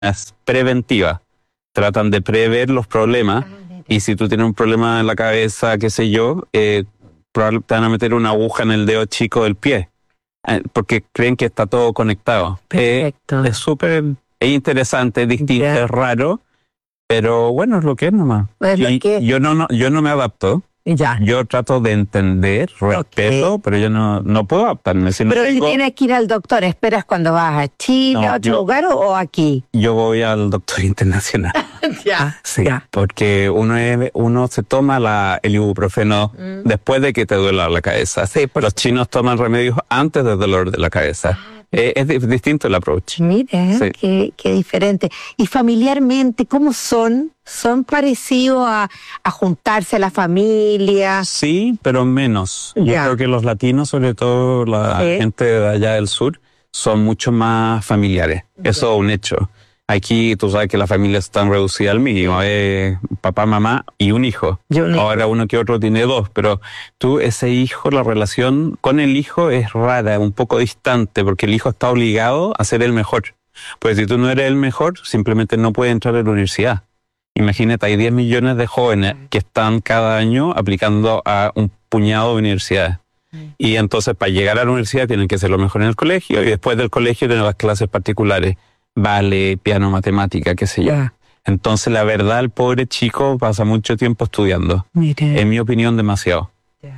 preventivas. Tratan de prever los problemas y si tú tienes un problema en la cabeza, qué sé yo, probablemente te van a meter una aguja en el dedo chico del pie porque creen que está todo conectado. Perfecto. Es súper interesante, distinto, Ya. es raro, pero bueno, es lo que es nomás. Es lo que es. Yo no me adapto. Ya. Yo trato de entender, respeto, pero yo no puedo adaptarme. Si no Pero si tengo- tienes que ir al doctor, ¿esperas cuando vas a Chile, No, a otro yo- lugar o aquí? Yo voy al doctor internacional. Ya. Sí, Ya. porque uno se toma el ibuprofeno después de que te duela la cabeza. Sí, por Los chinos toman remedios antes del dolor de la cabeza. Es distinto el approach. Mire, Sí. qué diferente. Y familiarmente, ¿cómo son? ¿Son parecidos a juntarse a la familia? Sí, pero menos. Yo Ya. creo que los latinos, sobre todo la Sí. gente de allá del sur, son mucho más familiares. Eso es un hecho. Aquí tú sabes que las familias están reducidas al mínimo. Papá, mamá y un hijo. Y un hijo. Ahora uno que otro tiene dos, pero ese hijo, la relación con el hijo es rara, un poco distante, porque el hijo está obligado a ser el mejor. Pues si tú no eres el mejor, simplemente no puedes entrar a la universidad. Imagínate, hay 10 millones de jóvenes que están cada año aplicando a un puñado de universidades. Y entonces para llegar a la universidad tienen que ser lo mejor en el colegio y después del colegio tienen las clases particulares, ballet, piano, matemática, qué sé yo. Ya. Entonces la verdad el pobre chico pasa mucho tiempo estudiando. Mire. En mi opinión demasiado.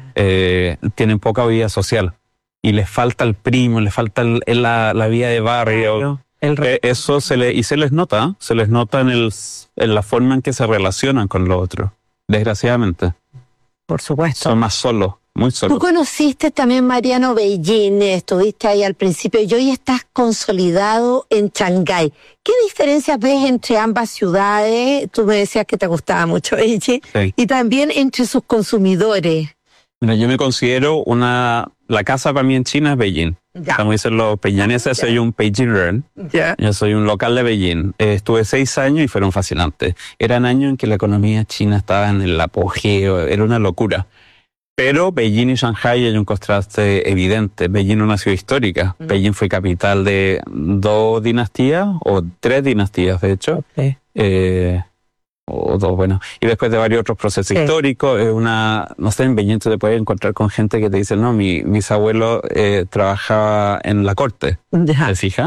Tienen poca vida social y les falta el primo, les falta la vida de barrio. Claro, Eso se les nota en la forma en que se relacionan con los otros. Desgraciadamente. por supuesto. Son más solos, muy Tú solos. conociste también, Mariano, Beijing, estuviste ahí al principio y hoy estás consolidado en Shanghái. ¿Qué diferencias ves entre ambas ciudades? Tú me decías que te gustaba mucho Beijing. Sí. Y también entre sus consumidores. Mira, yo me considero la casa para mí en China es Beijing. Ya. Como dicen los peñaneses, soy un Beijingerer. Ya. Yo soy un local de Beijing. Estuve 6 años y fueron fascinantes. Eran años en que la economía china estaba en el apogeo, era una locura. Pero Beijing y Shanghái hay un contraste evidente. Beijing es una ciudad histórica. Beijing fue capital de 2 dinastías, o 3 dinastías, de hecho. Sí. O 2, bueno. Y después de varios otros procesos Sí. históricos, no sé, en Beijing tú te puedes encontrar con gente que te dice, no, mis abuelos trabajaba en la corte. Ya. ¿Te fijas?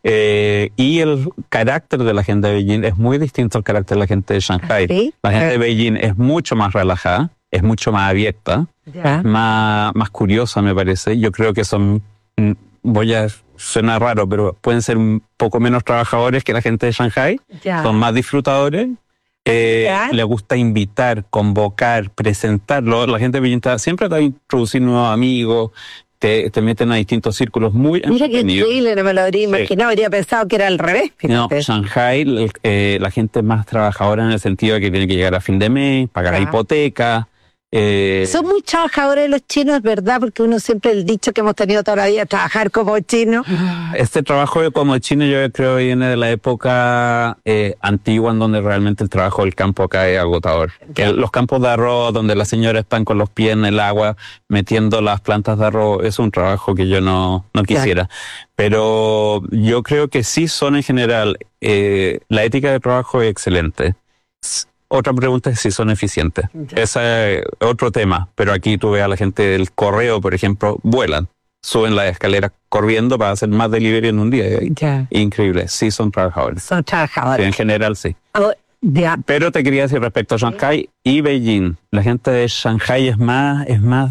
Y el carácter de la gente de Beijing es muy distinto al carácter de la gente de Shanghái. ¿Sí? La gente de Beijing es mucho más relajada, es mucho más abierta, Ya. más curiosa, me parece. Yo creo que suena raro, pero pueden ser un poco menos trabajadores que la gente de Shanghái. Ya. Son más disfrutadores. Ya. Le gusta invitar, convocar, presentarlo. La gente de Beijing siempre te va a introducir nuevos amigos, te meten a distintos círculos muy Mira qué entretenidos. increíble, no me lo habría imaginado, habría pensado que era al revés. No, fíjate. Shanghái, la gente es más trabajadora en el sentido de que tiene que llegar a fin de mes, pagar la Ya. hipoteca. Son muy trabajadores los chinos, es verdad, porque uno siempre el dicho que hemos tenido toda la vida, trabajar como chino. Este trabajo como chino yo creo viene de la época antigua en donde realmente el trabajo del campo acá es agotador. Los campos de arroz donde las señoras están con los pies en el agua metiendo las plantas de arroz es un trabajo que yo no quisiera. Pero yo creo que sí son en general, la ética de trabajo es excelente. Otra pregunta es si son eficientes. Ya. Ese es otro tema. Pero aquí tú ves a la gente del correo, por ejemplo, vuelan, suben las escaleras corriendo para hacer más delivery en un día. Ya. Increíble. Sí son trabajadores. Son Sí, trabajadores. en general sí. Ya. Pero te quería decir respecto a Shanghái y Beijing. La gente de Shanghái es más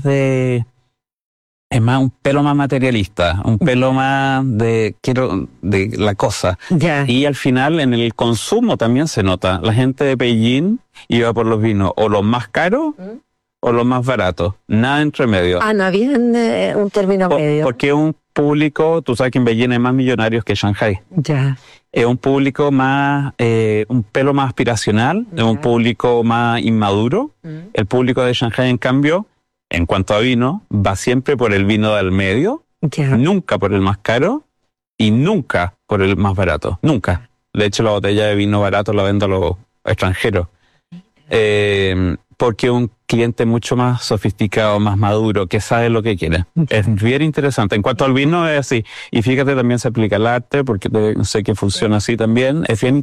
un pelo más materialista, un pelo más de la cosa. Ya. Y al final en el consumo también se nota. La gente de Beijing iba por los vinos o los más caros o los más baratos. Nada entre medio. No había un término medio. Porque un público, tú sabes que en Beijing hay más millonarios que en Shanghái. Ya. Es un público más, un pelo más aspiracional, es un público más inmaduro. El público de Shanghái, en cambio, en cuanto a vino, va siempre por el vino del medio, Ya. nunca por el más caro y nunca por el más barato. Nunca. De hecho, la botella de vino barato la vendo a los extranjeros. porque un cliente mucho más sofisticado, más maduro, que sabe lo que quiere. Es bien interesante. En cuanto al vino es así. Y fíjate, también se aplica al arte, porque sé que funciona así también. Es bien